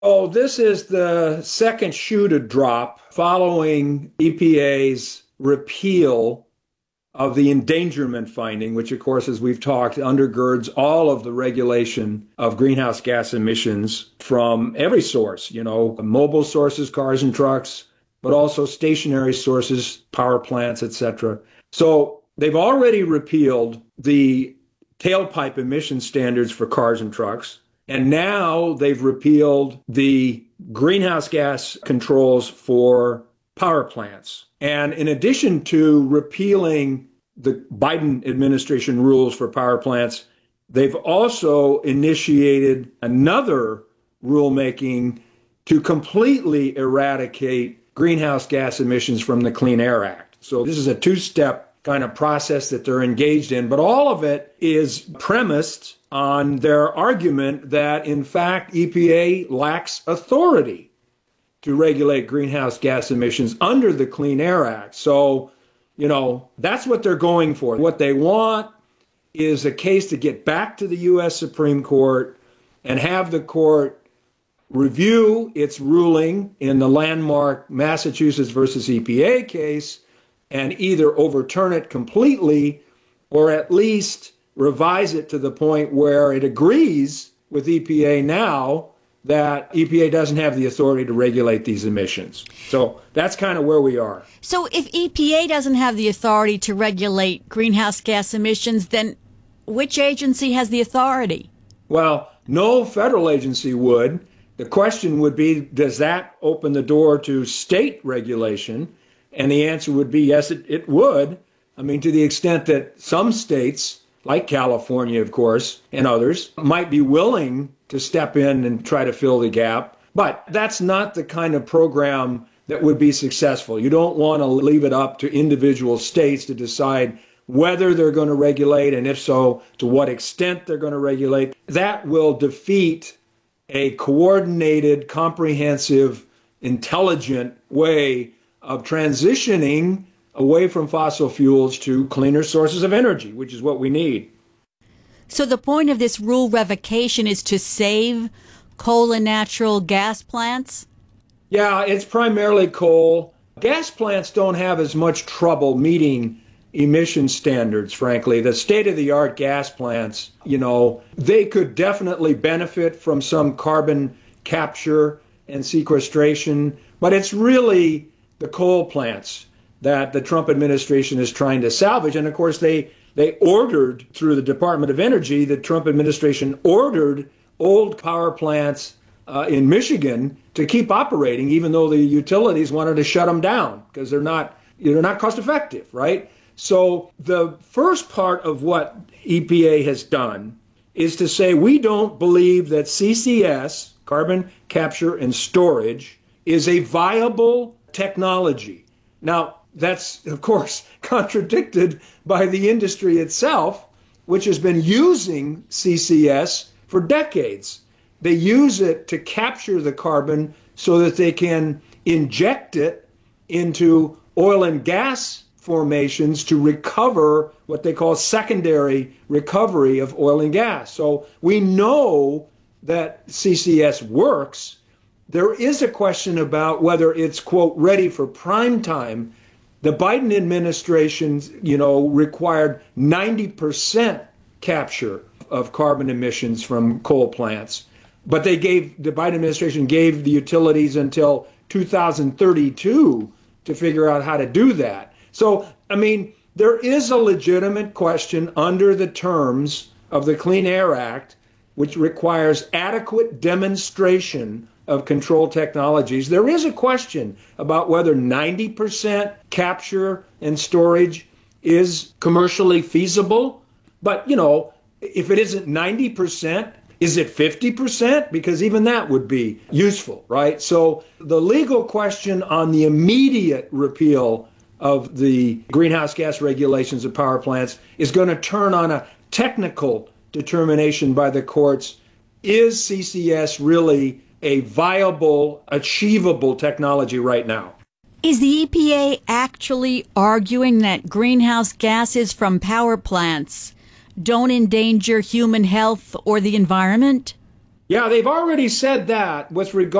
Oh, this is the second shoe to drop following EPA's repeal of the endangerment finding, which, of course, as we've talked, undergirds all of the regulation of greenhouse gas emissions from every source, mobile sources, cars and trucks, but also stationary sources, power plants, etc. So they've already repealed the tailpipe emission standards for cars and trucks. And now they've repealed the greenhouse gas controls for power plants. And in addition to repealing the Biden administration rules for power plants, they've also initiated another rulemaking to completely eradicate greenhouse gas emissions from the Clean Air Act. So this is a two-step kind of process that they're engaged in, but all of it is premised on their argument that, in fact, EPA lacks authority to regulate greenhouse gas emissions under the Clean Air Act. So, that's what they're going for. What they want is a case to get back to the U.S. Supreme Court and have the court review its ruling in the landmark Massachusetts versus EPA case and either overturn it completely or at least revise it to the point where it agrees with EPA now that EPA doesn't have the authority to regulate these emissions. So that's kind of where we are. So if EPA doesn't have the authority to regulate greenhouse gas emissions, then which agency has the authority? Well, no federal agency would. The question would be, does that open the door to state regulation? And the answer would be yes, it would. I mean, to the extent that some states, like California, of course, and others, might be willing to step in and try to fill the gap. But that's not the kind of program that would be successful. You don't want to leave it up to individual states to decide whether they're going to regulate, and if so, to what extent they're going to regulate. That will defeat a coordinated, comprehensive, intelligent way of transitioning away from fossil fuels to cleaner sources of energy, which is what we need. So the point of this rule revocation is to save coal and natural gas plants? Yeah, it's primarily coal. Gas plants don't have as much trouble meeting emission standards, frankly. The state-of-the-art gas plants, they could definitely benefit from some carbon capture and sequestration, but it's really the coal plants that the Trump administration is trying to salvage. And of course, they ordered, through the Department of Energy, the Trump administration ordered old power plants in Michigan to keep operating, even though the utilities wanted to shut them down because they're not cost effective, right? So the first part of what EPA has done is to say we don't believe that CCS, carbon capture and storage, is a viable technology. Now, that's, of course, contradicted by the industry itself, which has been using CCS for decades. They use it to capture the carbon so that they can inject it into oil and gas formations to recover what they call secondary recovery of oil and gas. So we know that CCS works. There is a question about whether it's, quote, ready for prime time. The Biden administration, required 90% capture of carbon emissions from coal plants. But the Biden administration gave the utilities until 2032 to figure out how to do that. So, there is a legitimate question under the terms of the Clean Air Act, which requires adequate demonstration of control technologies. There is a question about whether 90% capture and storage is commercially feasible. But, if it isn't 90%, is it 50%? Because even that would be useful, right? So the legal question on the immediate repeal of the greenhouse gas regulations of power plants is going to turn on a technical determination by the courts. Is CCS really a viable, achievable technology right now? Is the EPA actually arguing that greenhouse gases from power plants don't endanger human health or the environment? Yeah, they've already said that with regard